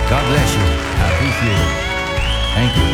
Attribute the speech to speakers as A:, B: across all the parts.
A: God bless you. Happy funeral. Thank you.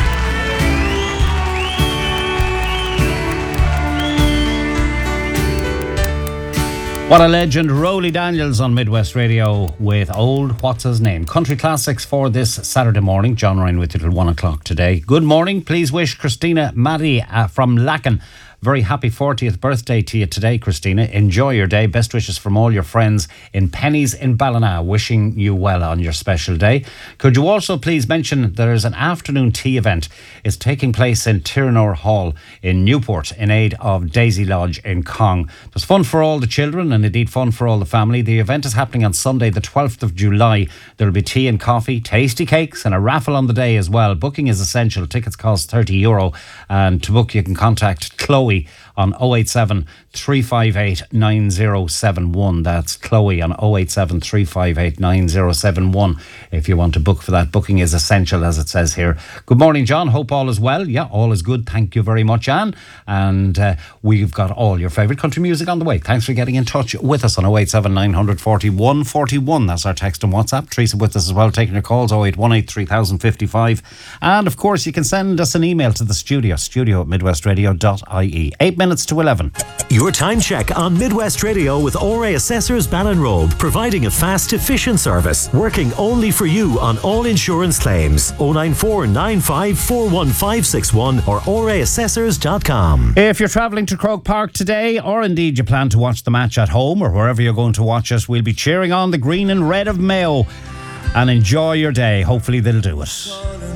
B: What a legend, Rolly Daniels on Midwest Radio with Old What's His Name. Country classics for this Saturday morning. John Ryan with you till 1 o'clock today. Good morning. Please wish Christina Maddie from Lacken very happy 40th birthday to you today, Christina. Enjoy your day. Best wishes from all your friends in Pennies in Ballina. Wishing you well on your special day. Could you also please mention there's an afternoon tea event. It's taking place in Tirnor Hall in Newport in aid of Daisy Lodge in Cong. There's fun for all the children and indeed fun for all the family. The event is happening on Sunday the 12th of July. There'll be tea and coffee, tasty cakes and a raffle on the day as well. Booking is essential. Tickets cost €30 and to book you can contact Chloe on 087 358 9071. That's Chloe on 087 358 9071 if you want to book for that. Booking is essential, as it says here. Good morning, John. Hope all is well. Yeah, all is good. Thank you very much, Anne. And we've got all your favourite country music on the way. Thanks for getting in touch with us on 087 940 141. That's our text and WhatsApp. Teresa with us as well, taking your calls, 0818 3055. And of course, you can send us an email to the studio at midwestradio.ie. 8 minutes to 11.
C: Your time check on Midwest Radio with ORA Assessors Ballinrobe, providing a fast, efficient service, working only for you on all insurance claims. 094 95 41561 or oraassessors.com.
B: If you're travelling to Croke Park today, or indeed you plan to watch the match at home or wherever you're going to watch us, we'll be cheering on the green and red of Mayo. And enjoy your day. Hopefully they'll do it.